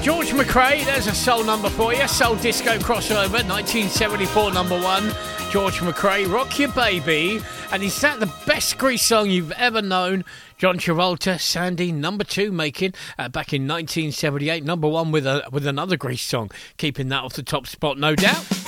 George McRae, there's a soul number for you. Soul disco crossover, 1974 number one. George McRae, Rock Your Baby. And is that the best Grease song you've ever known? John Travolta, Sandy, number two, making back in 1978, number one with another Grease song, keeping that off the top spot, no doubt.